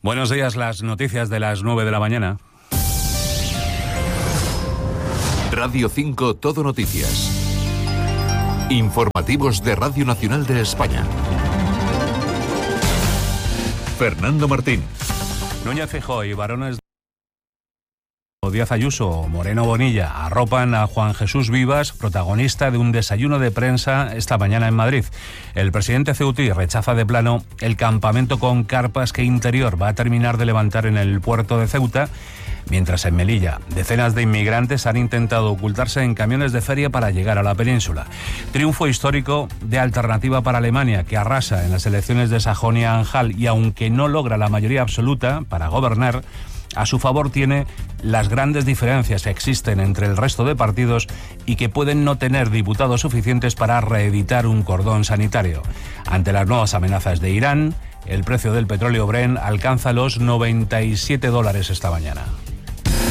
Buenos días, las noticias de las 9 de la mañana. Radio 5 Todo Noticias. Informativos de Radio Nacional de España. Fernando Martín. Núñez Feijóo y varones Díaz Ayuso o Moreno Bonilla arropan a Juan Jesús Vivas, protagonista de un desayuno de prensa esta mañana en Madrid. El presidente ceutí rechaza de plano el campamento con carpas que Interior va a terminar de levantar en el puerto de Ceuta, mientras en Melilla decenas de inmigrantes han intentado ocultarse en camiones de feria para llegar a la península. Triunfo histórico de Alternativa para Alemania, que arrasa en las elecciones de Sajonia-Anhalt y aunque no logra la mayoría absoluta para gobernar, a su favor tiene las grandes diferencias que existen entre el resto de partidos y que pueden no tener diputados suficientes para reeditar un cordón sanitario. Ante las nuevas amenazas de Irán, el precio del petróleo Brent alcanza los $97 esta mañana.